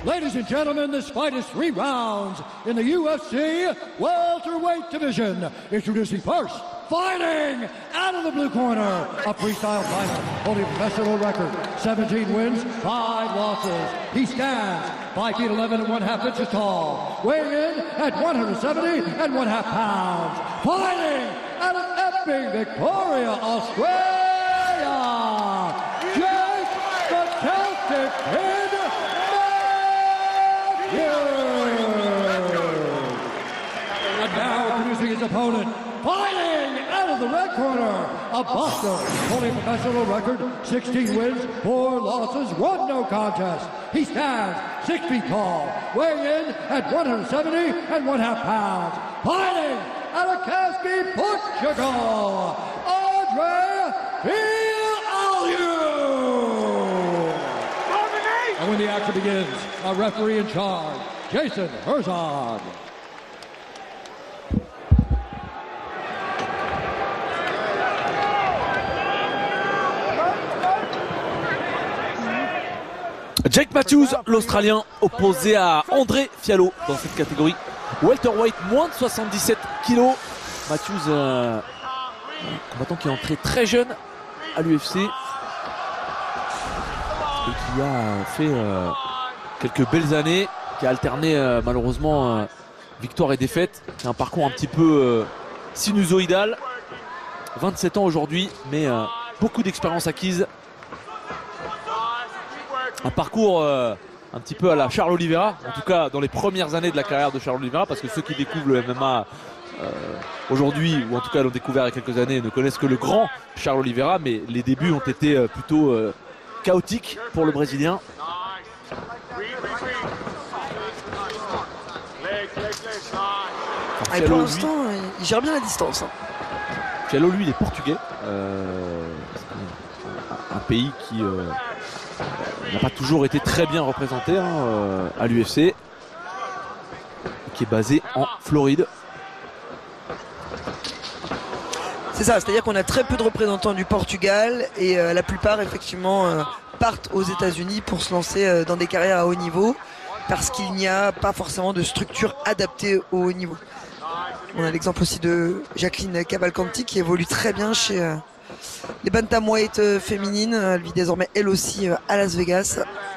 Ladies and gentlemen, this fight is 3 rounds in the UFC welterweight division. Introducing first, fighting out of the blue corner, a freestyle fighter holding a professional record, 17 wins, 5 losses. He stands 5 feet 11 and 1/2 inches tall, weighing in at 170 and 1/2 pounds. Fighting out of Epping, Victoria, Australia, Jake the Celtic Kid. And now introducing his opponent, fighting out of the red corner, a Boston, holding a professional record, 16 wins, 4 losses, 1 no contest. He stands 6 feet tall, weighing in at 170 and 1/2 pounds. Fighting out of Cascais, Portugal, Andre Fialho. And when the action begins, a referee in charge, Jason Herzog. Jake Matthews, l'Australien, opposé à André Fialho dans cette catégorie welterweight, moins de 77 kg. Matthews, combattant qui est entré très jeune à l'UFC et qui a fait quelques belles années, qui a alterné malheureusement victoire et défaite. C'est un parcours un petit peu sinusoïdal. 27 ans aujourd'hui, mais beaucoup d'expérience acquise. Un parcours un petit peu à la Charles Oliveira, en tout cas dans les premières années de la carrière de Charles Oliveira, parce que ceux qui découvrent le MMA aujourd'hui, ou en tout cas l'ont découvert il y a quelques années, ne connaissent que le grand Charles Oliveira, mais les débuts ont été plutôt chaotiques pour le Brésilien. Et pour l'instant, il gère bien la distance. Fialho, lui, il est portugais. Un pays qui n'a pas toujours été très bien représenté à l'UFC, qui est basé en Floride. C'est ça, c'est-à-dire qu'on a très peu de représentants du Portugal et la plupart effectivement partent aux États-Unis pour se lancer dans des carrières à haut niveau parce qu'il n'y a pas forcément de structure adaptée au haut niveau. On a l'exemple aussi de Jacqueline Cavalcanti qui évolue très bien chez les bantamweight féminines. Elle vit désormais elle aussi à Las Vegas.